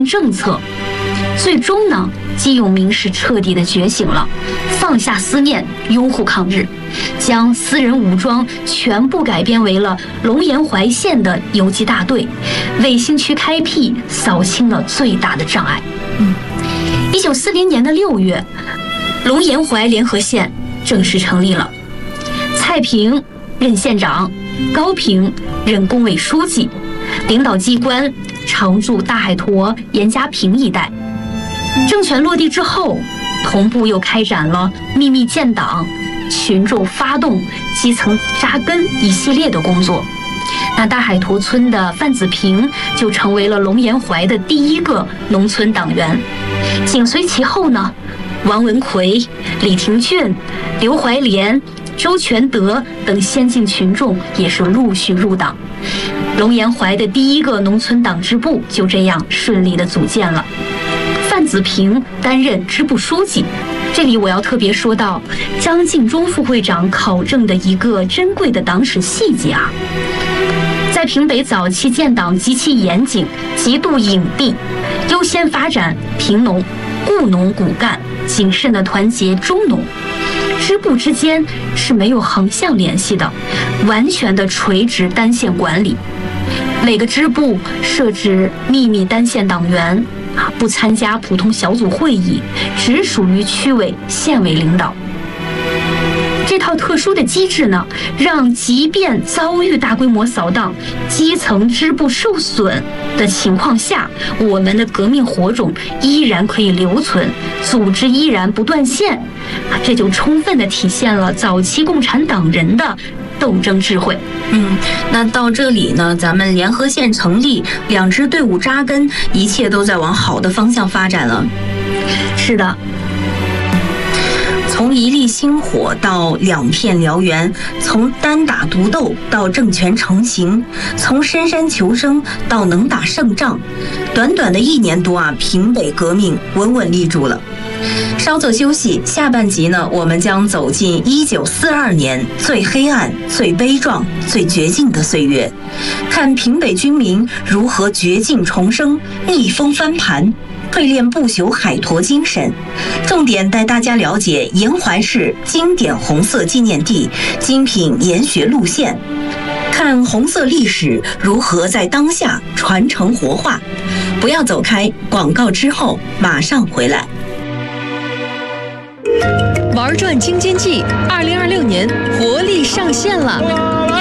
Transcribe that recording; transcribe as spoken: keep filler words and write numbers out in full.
政策，最终呢，季永明是彻底的觉醒了，放下思念，拥护抗日，将私人武装全部改编为了龙岩怀县的游击大队，为新区开辟扫清了最大的障碍。嗯，一九四零年的六月，龙岩怀联合县正式成立了，蔡平任县长，高平任工委书记，领导机关常驻大海坨、严家坪一带。政权落地之后，同步又开展了秘密建党、群众发动、基层扎根一系列的工作。那大海坨村的范子平就成为了龙岩怀的第一个农村党员。紧随其后呢，王文奎、李廷俊、刘怀莲、周全德等先进群众也是陆续入党。龙岩怀的第一个农村党支部就这样顺利的组建了。范子平担任支部书记。这里我要特别说到张晋忠副会长考证的一个珍贵的党史细节啊。在平北早期建党极其严谨，极度隐蔽，优先发展贫农、务农骨干，谨慎的团结中农。支部之间是没有横向联系的，完全的垂直单线管理。每个支部设置秘密单线党员啊，不参加普通小组会议，只属于区委、县委领导。这套特殊的机制呢，让即便遭遇大规模扫荡、基层支部受损的情况下，我们的革命火种依然可以留存，组织依然不断线。啊，这就充分的体现了早期共产党人的斗争智慧。 嗯，那到这里呢，咱们联合县成立，两支队伍扎根，一切都在往好的方向发展了。 是的。 从一粒星火到两片燎原，从单打独斗到政权成型，从深山求生到能打胜仗，短短的一年多啊，平北革命稳稳立住了。稍作休息，下半集呢，我们将走进一九四二年最黑暗、最悲壮、最绝境的岁月，看平北军民如何绝境重生、逆风翻盘，淬炼不朽海坨精神。重点带大家了解沿淮市经典红色纪念地精品研学路线，看红色历史如何在当下传承活化。不要走开，广告之后马上回来。 玩转京津冀二零二六年活力上线了。